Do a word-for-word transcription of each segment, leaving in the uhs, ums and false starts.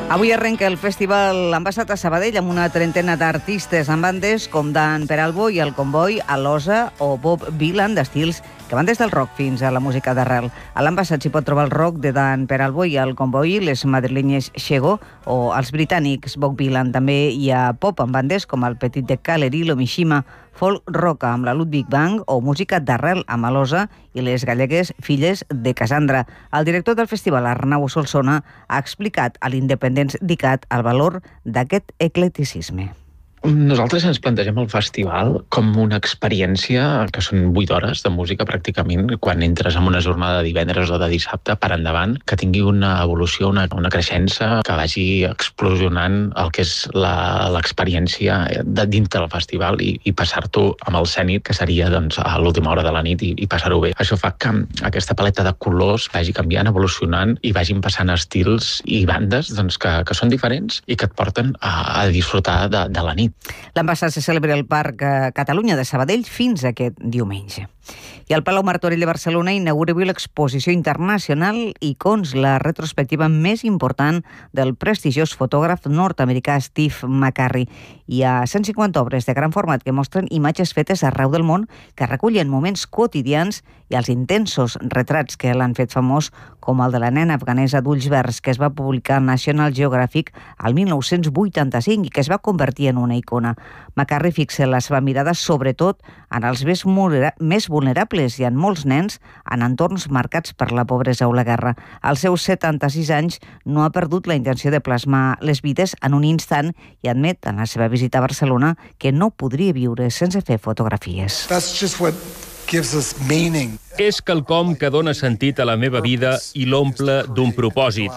Avui arrenca el festival Ambassat a Sabadell amb una trentena d'artistes amb bandes com Dan Peralbo i el Comboi, Alosa o Bob Vyland, d'estils que van des del rock fins a la música d'arrel. A l'Ambassat s'hi pot trobar el rock de Dan Peralbo i el Comboi, les madrilenyes Xego o els britànics Bob Vyland. També hi ha pop amb bandes com el Petit de Caleri, l'Omishima, folk rock amb la Ludwig Band o música d'arrel amb Alosa i les gallegues Filles de Casandra. El director del festival, Arnau Solsona, ha explicat a l'Independents Dicat el valor d'aquest eclecticisme. Nosaltres ens plantegem el festival com una experiència que són vuit hores de música pràcticament, quan entres en una jornada de divendres o de dissabte per endavant, que tingui una evolució, una, una creixença, que vagi explosionant el que és l'experiència de dintre del festival i, i passar-t'ho amb el Zènit, que seria doncs, a l'última hora de la nit i, i passar-ho bé. Això fa que aquesta paleta de colors vagi canviant, evolucionant i vagin passant estils i bandes doncs, que, que són diferents i que et porten a, a disfrutar de, de la nit. L'Ambassat se celebra al Parc Catalunya de Sabadell fins aquest diumenge. I el Palau Martorell de Barcelona inaugura avui l'exposició internacional Icons, la retrospectiva més important del prestigiós fotògraf nord-americà Steve McCurry. Hi ha cent cinquanta obres de gran format que mostren imatges fetes arreu del món que recullen moments quotidians i els intensos retrats que l'han fet famós, com el de la nena afganesa d'ulls verds, que es va publicar a National Geographic al mil nou-cents vuitanta-cinc i que es va convertir en una icona. McCurry fixa la seva mirada sobretot en els més, més vulnerables i en molts nens en entorns marcats per la pobresa o la guerra. Als seus setanta-sis anys no ha perdut la intenció de plasmar les vides en un instant i admet en la seva visita a Barcelona que no podria viure sense fer fotografies. That's just what gives us meaning. És quelcom que dona sentit a la meva vida i l'omple d'un propòsit.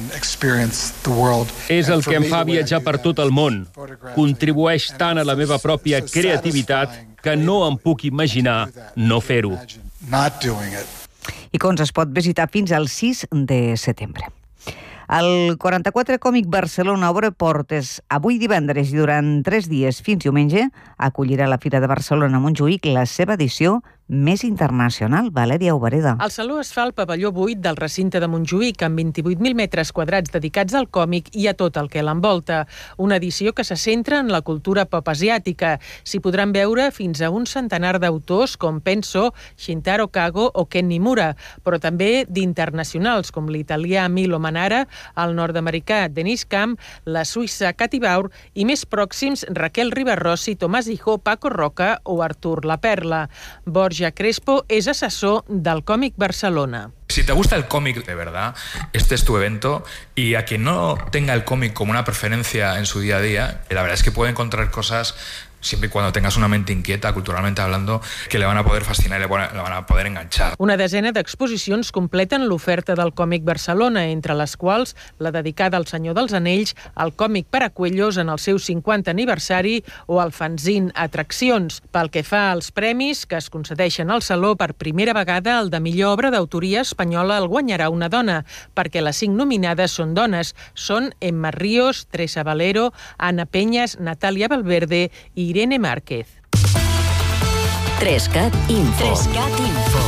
És el que em fa viatjar per tot el món. Contribueix tant a la meva pròpia creativitat que no em puc imaginar no fer-ho. Icons es pot visitar fins al sis de setembre. El quaranta-quatre Còmic Barcelona obre portes avui divendres i durant tres dies fins diumenge acollirà a la Fira de Barcelona a Montjuïc la seva edició més internacional. Valèria Obereda. El saló es fa al pavelló vuit del recinte de Montjuïc, amb vint-i-vuit mil metres quadrats dedicats al còmic i a tot el que l'envolta. Una edició que se centra en la cultura pop asiàtica. S'hi podran veure fins a un centenar d'autors com Penso, Shintaro Kago o Ken Nimura, però també d'internacionals com l'italià Milo Manara, el nord-americà Denis Camp, la suïssa Katy Baur i més pròxims Raquel Ribarrossi, Tomàs Hijó, Paco Roca o Artur La Perla. Borja Crespo es asesor del Còmic Barcelona. Si te gusta el cómic de verdad, este es tu evento, y a quien no tenga el cómic como una preferencia en su día a día, la verdad es que puede encontrar cosas, siempre y cuando tengas una mente inquieta, culturalmente hablando, que le van a poder fascinar y le van a poder enganchar. Una desena d'exposicions completen l'oferta del Còmic Barcelona, entre les quals la dedicada al Senyor dels Anells, el còmic per a Cuellos en el seu cinquanta aniversari o el fanzine Atraccions. Pel que fa als premis que es concedeixen al Saló, per primera vegada el de millor obra d'autoria espanyola el guanyarà una dona, perquè les cinc nominades són dones. Són Emma Ríos, Teresa Valero, Ana Peñas, Natalia Valverde i Irene Márquez. Trescat Info. Trescat Info.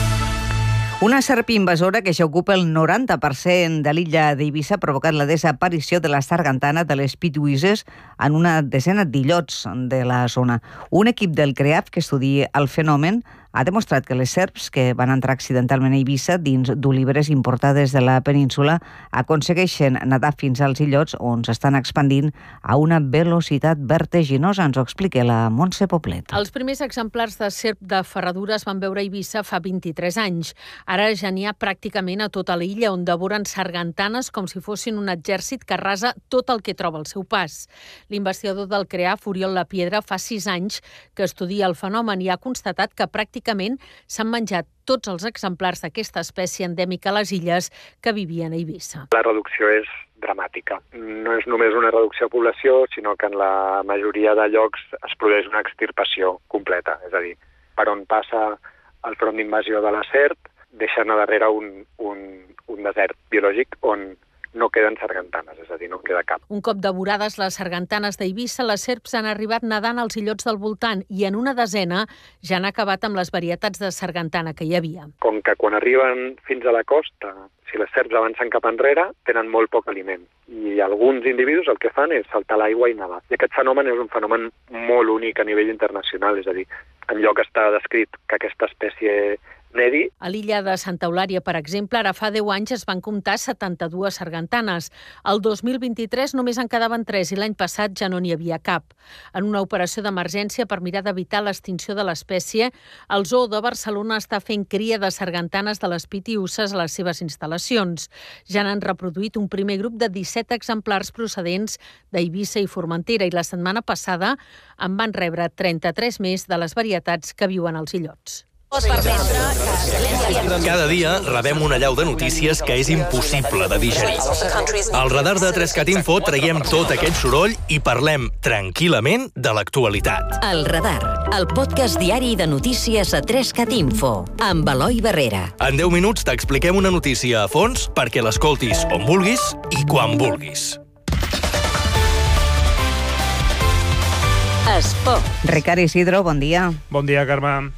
Una serp invasora que ja ocupa el noranta per cent de l'illa d'Eivissa ha provocat la desaparició de la sargantana de les pituïses en una desena d'illots de la zona. Un equip del CREAF que estudia el fenomen ha demostrat que les serps que van entrar accidentalment a Eivissa dins d'oliveres importades de la península aconsegueixen nedar fins als illots on s'estan expandint a una velocitat vertiginosa. Ens ho explica la Montse Poblet. Els primers exemplars de serp de ferradura es van veure a Eivissa fa vint-i-tres anys. Ara ja n'hi ha pràcticament a tota l'illa, on devoren sargantanes com si fossin un exèrcit que arrasa tot el que troba al seu pas. L'investigador del CREAF, Oriol Lapiedra, fa sis anys que estudia el fenomen i ha constatat que pràcticament s'han menjat tots els exemplars d'aquesta espècie endèmica a les illes que vivien a Eivissa. La reducció és dramàtica. No és només una reducció de població, sinó que en la majoria de llocs es produeix una extirpació completa. És a dir, per on passa el front d'invasió de la serp, deixant a darrere un, un, un desert biològic on no queden sargantanes, és a dir, no queda cap. Un cop devorades les sargantanes d'Eivissa, les serps han arribat nedant als illots del voltant i en una desena ja han acabat amb les varietats de sargantana que hi havia. Com que quan arriben fins a la costa, si les serps avancen cap enrere, tenen molt poc aliment. I alguns individus el que fan és saltar l'aigua i nedar. I aquest fenomen és un fenomen molt únic a nivell internacional, és a dir, enlloc està descrit que aquesta espècie nedi. A l'illa de Santa Eulària, per exemple, ara fa deu anys es van comptar setanta-dues sargantanes. El dos mil vint-i-tres només en quedaven tres i l'any passat ja no n'hi havia cap. En una operació d'emergència per mirar d'evitar l'extinció de l'espècie, el Zoo de Barcelona està fent cria de sargantanes de les pitiusses a les seves instal·lacions. Ja n'han reproduït un primer grup de disset exemplars procedents d'Eivissa i Formentera i la setmana passada en van rebre trenta-tres més de les varietats que viuen als illots. Cada dia rebem una allau de notícies que és impossible de digerir. Al radar de Trescat Info traiem tot aquest soroll i parlem tranquil·lament de l'actualitat. El Radar, el podcast diari de notícies a Trescat Info, amb Eloi Barrera. En deu minuts t'expliquem una notícia a fons perquè l'escoltis on vulguis i quan vulguis. Esport. Ricard Isidro, bon dia. Bon dia, Carme.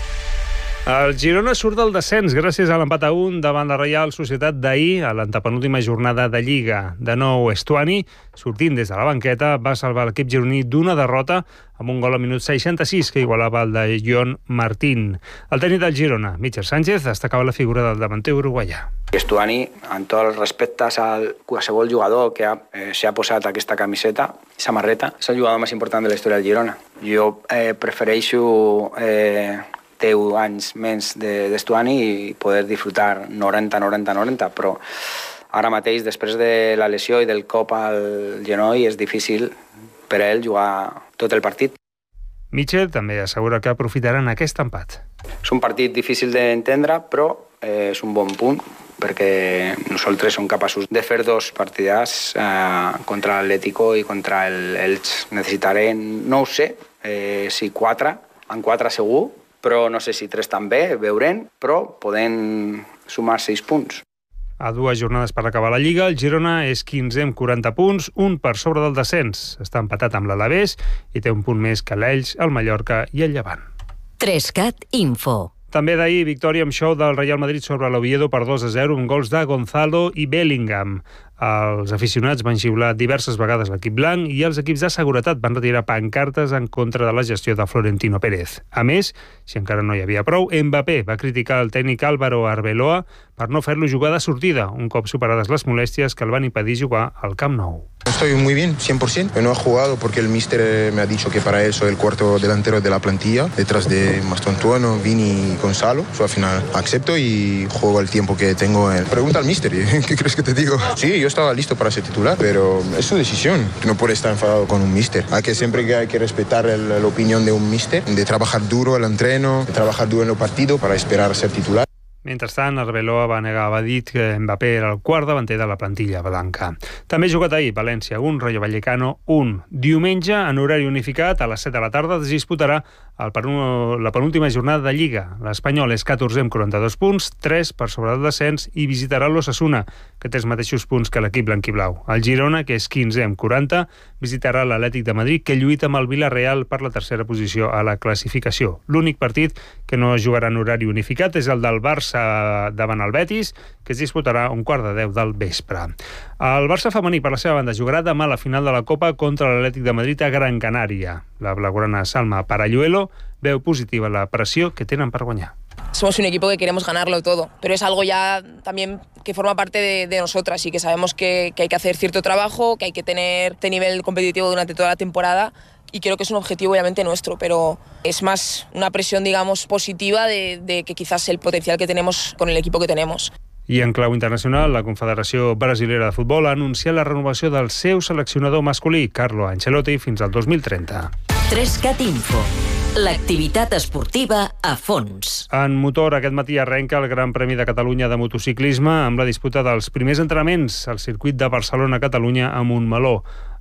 El Girona surt del descens gràcies a l'empat a un davant la Reial Societat d'ahir a l'antepenúltima jornada de Lliga. De nou, Estuani, sortint des de la banqueta, va salvar l'equip gironí d'una derrota amb un gol al minut seixanta-sis que igualava el de John Martín. El tècnic del Girona, Michel Sánchez, destacava la figura del davanter uruguaià. Estuani, en tots els respectes al qualsevol jugador que ha, eh, s'ha posat aquesta camiseta, samarreta, és el jugador més important de la història del Girona. Jo eh, prefereixo eh, deu anys menys d'Estuani i poder disfrutar noranta noranta noranta, però ara mateix, després de la lesió i del cop al genoll, és difícil per a ell jugar tot el partit. Michel també assegura que aprofitaran aquest empat. És un partit difícil d'entendre, però eh, és un bon punt, perquè nosaltres som capaços de fer dos partidars eh, contra l'Atlético i contra el Elx. Necessitarem, no ho sé, eh, si quatre, en quatre segur, però no sé si tres també, veurem, però podem sumar sis punts. A dues jornades per acabar la Lliga, el Girona és quinzè amb quaranta punts, un per sobre del descens. Està empatat amb l'Alavés i té un punt més que l'Elx, el Mallorca i el Llevant. Trescat Info. També d'ahir, victòria amb xou del Real Madrid sobre l'Oviedo per dos a zero amb gols de Gonzalo i Bellingham. Els aficionats van xiular diverses vegades l'equip blanc i els equips de seguretat van retirar pancartes en contra de la gestió de Florentino Pérez. A més, si encara no hi havia prou, Mbappé va criticar el tècnic Álvaro Arbeloa per no fer-lo jugar de sortida, un cop superades les molèsties que el van impedir jugar al Camp Nou. Estoy muy bien, cien por ciento. No he jugado porque el míster me ha dicho que para él soy el cuarto delantero de la plantilla, detrás de Mastontuano, Vini y Gonzalo. So, al final acepto y juego el tiempo que tengo. En... Pregunta al míster, ¿qué crees que te digo? Sí, yo estaba listo para ser titular, pero es su decisión. No puede estar enfadado con un míster. Hay que siempre que hay que respetar el, la opinión de un míster, de trabajar duro el entreno, de trabajar duro en el partido para esperar a ser titular. Mentrestant, Arbeloa va negar, va dir que Mbappé era el quart davanter de la plantilla blanca. També ha jugat ahir, València un, Rayo Vallecano un. Diumenge, en horari unificat, a les set de la tarda, es disputarà el penú- la penúltima jornada de Lliga. L'Espanyol és catorzè amb quaranta-dos punts, tres per sobre del descens, i visitarà l'Osasuna, que té els mateixos punts que l'equip blanquiblau. El Girona, que és quinzè amb quaranta, visitarà l'Atlètic de Madrid, que lluita amb el Villarreal per la tercera posició a la classificació. L'únic partit que no es jugarà en horari unificat és el del Barça davant el Betis, que es disputarà un quart de deu del vespre. El Barça femení, per la seva banda, jugarà demà a la final de la Copa contra l'Atlètic de Madrid a Gran Canària. La blaugrana Salma Paralluelo veu positiva la pressió que tenen per guanyar. Somos un equipo que queremos ganarlo todo, pero es algo ya también que forma parte de, de nosotras y que sabemos que, que hay que hacer cierto trabajo, que hay que tener este nivel competitivo durante toda la temporada. Y creo que es un objetivo obviamente nuestro, pero es más una presión, digamos, positiva de, de que quizás el potencial que tenemos con el equipo que tenemos. I en clau internacional, la Confederació Brasilera de Futbol ha anunciat la renovació del seu seleccionador masculí, Carlo Ancelotti, fins al dos mil trenta. Trescat Info. L'activitat esportiva a fons. En motor, aquest matí arrenca el Gran Premi de Catalunya de motociclisme amb la disputa dels primers entrenaments al circuit de Barcelona-Catalunya a Montmeló.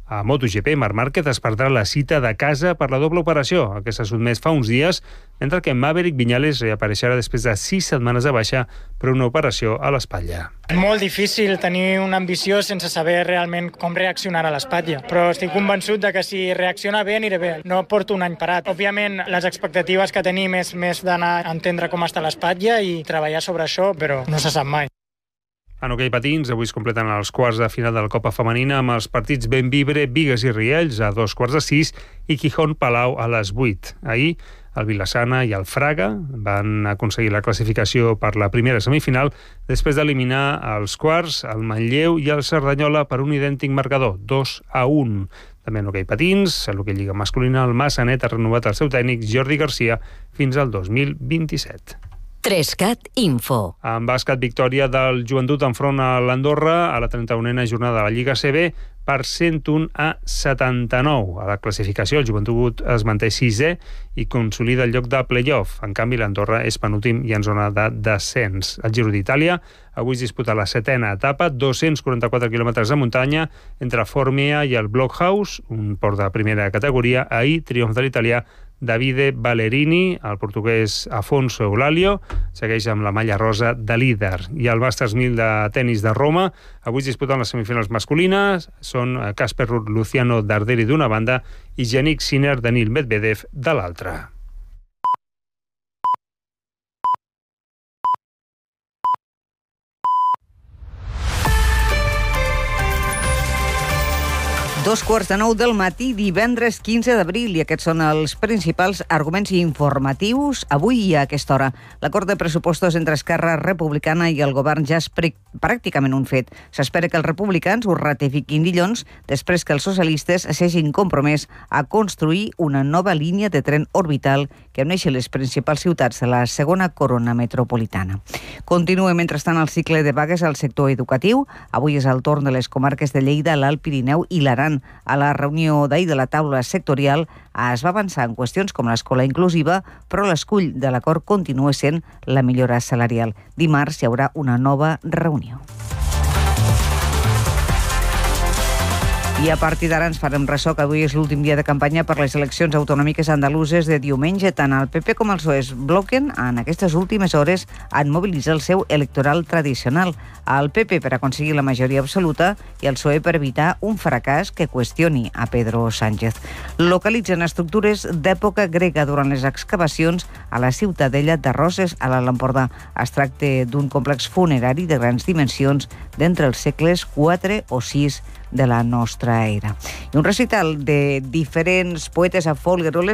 A MotoGP, Marc Márquez es perdrà la cita de casa per la doble operació, a què s'ha sotmès fa uns dies, mentre que Maverick Viñales reapareixerà després de sis setmanes de baixa per una operació a l'espatlla. Molt difícil tenir una ambició sense saber realment com reaccionarà l'espatlla, però estic convençut de que si reacciona bé aniré bé. No porto un any parat. Òbviament, les expectatives que tenim és més d'anar a entendre com està l'espatlla i treballar sobre això, però no se sap mai. En hoquei patins, avui es completen els quarts de final de la Copa Femenina amb els partits Bembibre, Bigues i Riells a dos quarts de sis i Gijón Palau a les vuit. Ahir, el Vilassana i el Fraga van aconseguir la classificació per la primera semifinal després d'eliminar els quarts, el Manlleu i el Cerdanyola per un idèntic marcador, dos a un. També en hoquei patins, a l'hoquei lliga masculina, el Massanet ha renovat el seu tècnic Jordi Garcia fins al dos mil vint-i-set. Trescat Info. En bàsquet, victòria del Joventut enfront a l'Andorra a la trenta-unena jornada de la Lliga A C B per cent un a setanta-nou. A la classificació, el Joventut es manté sisè i consolida el lloc de play-off. En canvi, l'Andorra és penúltim i en zona de descens. El Giro d'Itàlia avui es disputa la setena etapa, dos-cents quaranta-quatre quilòmetres de muntanya entre Formia i el Blockhaus, un port de primera categoria. Ahir, triomf de l'italià Davide Ballerini, el portuguès Afonso Eulalio, segueix amb la malla rosa de líder. I el Masters mil de tennis de Roma, avui es disputen les semifinals masculines, són Casper Ruud, Luciano Darderi d'una banda i Jannik Sinner, Daniil Medvedev de l'altra. Dos quarts de nou del matí, divendres quinze d'abril, i aquests són els principals arguments informatius avui i a aquesta hora. L'acord de pressupostos entre Esquerra Republicana i el govern ja és pràcticament un fet. S'espera que els republicans ho ratifiquin dilluns, després que els socialistes s'hagin compromès a construir una nova línia de tren orbital que uneixi les principals ciutats de la segona corona metropolitana. Continua, mentrestant, el cicle de vagues al sector educatiu. Avui és el torn de les comarques de Lleida, l'Alt Pirineu i l'Aran. A la reunió d'ahir de la taula sectorial es va avançar en qüestions com l'escola inclusiva, però l'escull de l'acord continua sent la millora salarial. Dimarts hi haurà una nova reunió. I a partir d'ara ens farem ressò que avui és l'últim dia de campanya per les eleccions autonòmiques andaluses de diumenge. Tant el P P com el P S O E es bloquen en aquestes últimes hores en mobilitzar el seu electoral tradicional. El P P per aconseguir la majoria absoluta i el P S O E per evitar un fracàs que qüestioni a Pedro Sánchez. Localitzen estructures d'època grega durant les excavacions a la ciutadella de Roses, a l'Alt Empordà. Es tracta d'un complex funerari de grans dimensions d'entre els segles quatre o sis de la nostra era. I un recital de diferents poetes a folgueroles